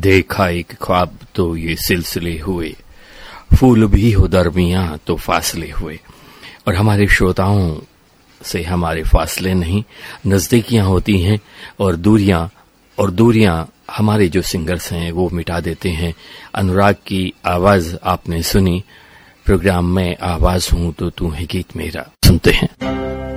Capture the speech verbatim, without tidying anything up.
देखा एक ख्वाब तो ये सिलसिले हुए, फूल भी हो दरमियां तो फासले हुए। और हमारे श्रोताओं से हमारे फासले नहीं, नजदीकियां होती हैं और दूरियां और दूरियां हमारे जो सिंगर्स हैं वो मिटा देते हैं। अनुराग की आवाज आपने सुनी, प्रोग्राम में आवाज हूं तो तू है गीत मेरा, सुनते हैं।